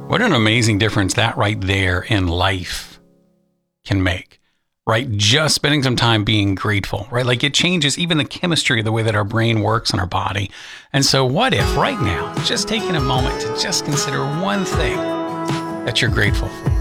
What an amazing difference that right there in life can make, right? Just spending some time being grateful, right? Like it changes even the chemistry of the way that our brain works in our body. And so what if right now, just taking a moment to just consider one thing that you're grateful for?